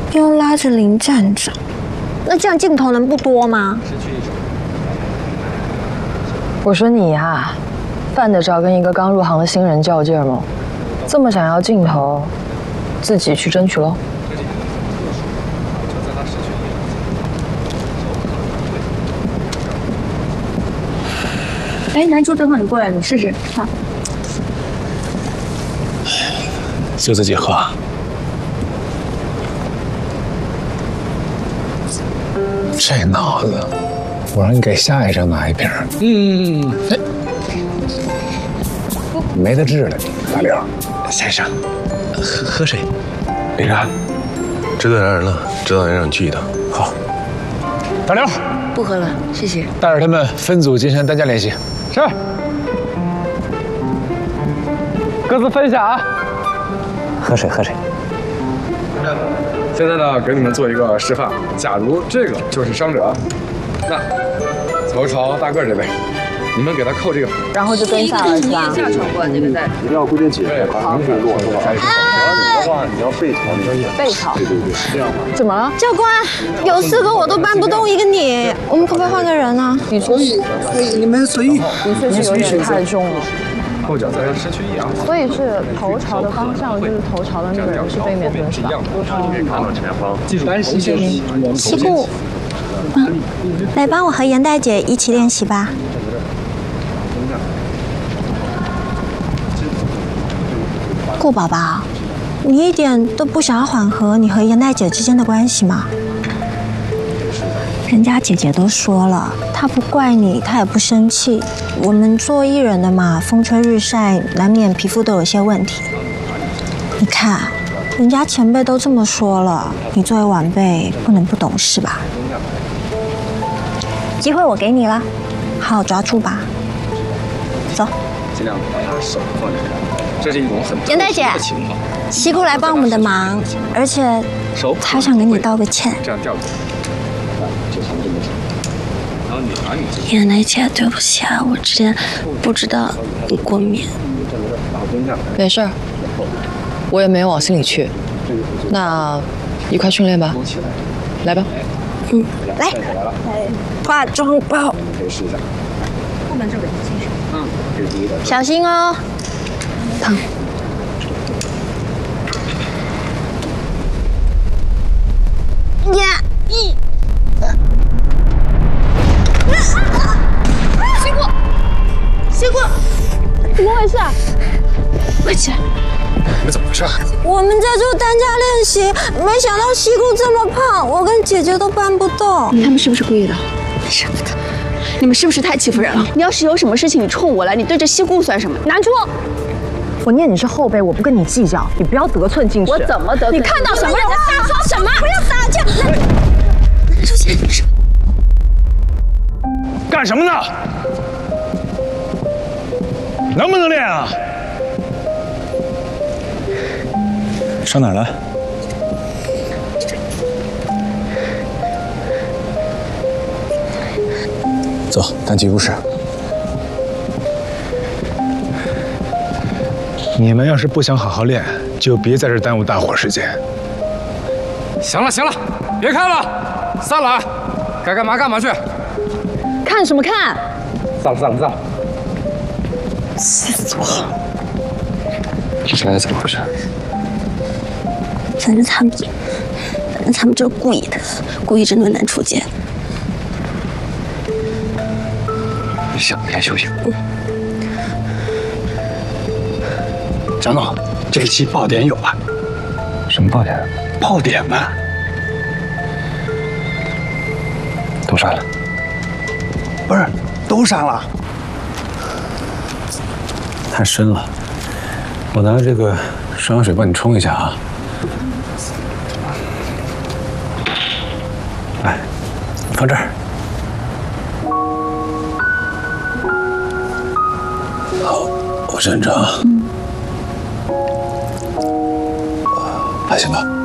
又拉着林站长，那这样镜头能不多吗？ 我说你呀，犯得着跟一个刚入行的新人较劲吗？这么想要镜头，自己去争取喽。 哎，南珠，正好你过来，你试试。好。 就这几盒。这脑子，我让你给下一张拿一瓶。没得治了你，大刘。下一张，喝谁？ 没啥，知道让人了，知道让你去一趟。 好，大刘。 不喝了，谢谢。 带着他们分组进行单家练习。是。各自分下啊。喝水，喝水。 现在呢，给你们做一个示范。假如这个就是伤者，那头朝大个这位，你们给他扣这个， 然后就跟下了是吧？ 下朝过这个带。 一定要固定起来，把明水落是吧？的话，你要背朝那个。 背朝。 对，这样吧。 怎么了？ 教官，有4个我都搬不动一个你，我们可不可以换个人啊？ 你出去， 你们随意。 你这是有点太重了。 后脚在失去一样。 所以是头朝的方向，就是头朝的那个人是背面蹲是吧？ 可以看到前方。 记住，单膝先西顾，来帮我和严代姐一起练习吧。顾宝宝，你一点都不想要缓和你和严代姐之间的关系吗？人家姐姐都说了，她不怪你，她也不生气。我们做艺人的嘛，风吹日晒，难免皮肤都有些问题。你看，人家前辈都这么说了，你作为晚辈不能不懂事吧？机会我给你了，好好抓住吧。走。 尽量把他手放进来，这是一种很严代姐，西顾来帮我们的忙，而且他想跟你道个歉。 这样吊着。就从这么长，然后你拿你自己。 严代姐，对不起啊，我之前不知道你过敏。 没事儿，我也没往心里去。那一块训练吧，来吧。 来，化妆包。 可以试一下。 后面这个这是第一个。 小心哦，疼。 西顾，怎么回事啊？ 快起来！ 你们怎么回事？ 我们在做单家练习，没想到西顾这么胖，我跟姐姐都搬不动。 他们是不是故意的？舍不得。你们是不是太欺负人了？你要是有什么事情，你冲我来，你对着西顾算什么？南珠， 我念你是后辈，我不跟你计较，你不要得寸进尺。 我怎么得寸？你看到什么？你在瞎说什么？ 不要打架！南珠姐，你是干什么呢？能不能练啊？上哪儿了？走，单骑入室。你们要是不想好好练，就别在这耽误大伙时间。 行了，别看了，散了啊！该干嘛干嘛去。 看什么看？ 散了。 气死我了！ 这现在怎么回事？ 反正他们就是故意的，故意针对南初姐。 行，你先休息。张总，这期爆点有了。什么爆点？爆点嘛。都删了。不是，都删了。太深了，我拿这个双氧水帮你冲一下啊。来，放这儿。好，我认真啊。还行吧。